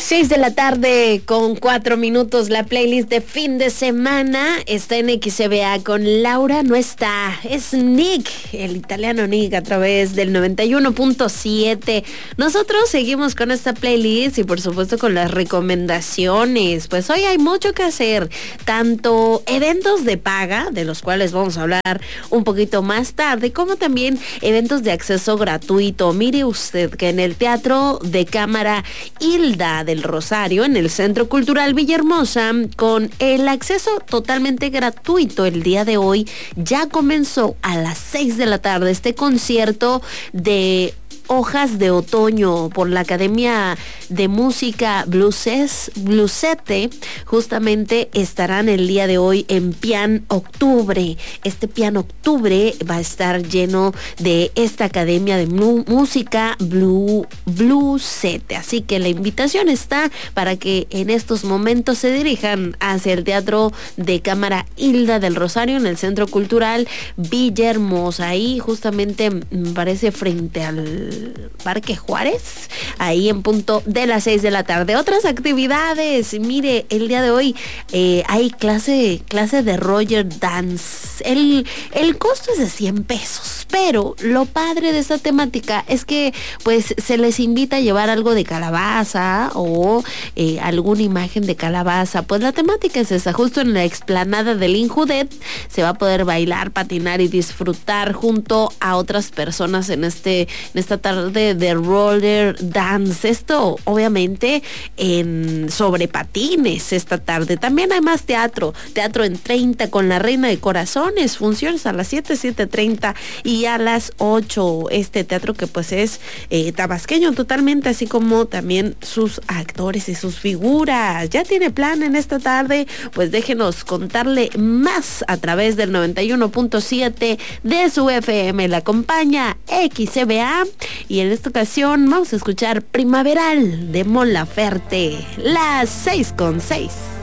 6:04 la playlist de fin de semana está en XCBA con Laura, no está, es Nick, el italiano Nick a través del 91.7. Nosotros seguimos con esta playlist y por supuesto con las recomendaciones. Pues hoy hay mucho que hacer, tanto eventos de paga, de los cuales vamos a hablar un poquito más tarde, como también eventos de acceso gratuito. Mire usted que en el Teatro de Cámara Hilda del Rosario, en el Centro Cultural Villahermosa, con el acceso totalmente gratuito el día de hoy, ya comenzó a las 6 de la tarde este concierto de Hojas de Otoño por la Academia de Música Blusete. Justamente estarán el día de hoy en Pian Octubre. Este Pian Octubre va a estar lleno de esta Academia de Música Blusete. Así que la invitación está para que en estos momentos se dirijan hacia el Teatro de Cámara Hilda del Rosario en el Centro Cultural Villahermosa. Ahí justamente me parece frente al Parque Juárez, ahí en punto de las 6 de la tarde. Otras actividades, mire, el día de hoy hay clase de Roger Dance. El costo es de 100 pesos, pero lo padre de esta temática es que pues se les invita a llevar algo de calabaza o alguna imagen de calabaza. Pues la temática es esa, justo en la explanada del Injudet se va a poder bailar, patinar y disfrutar junto a otras personas en esta tarde de roller dance. Esto obviamente sobre patines esta tarde. También hay más teatro en 30 con la Reina de Corazones, funciones a las 7:30 y a las 8. Este teatro que pues es tabasqueño totalmente, así como también sus actores y sus figuras. ¿Ya tiene plan en esta tarde? Pues déjenos contarle más a través del 91.7 de su FM. La acompaña XCBA y en esta ocasión vamos a escuchar Primaveral de Mon Laferte, las 6:06.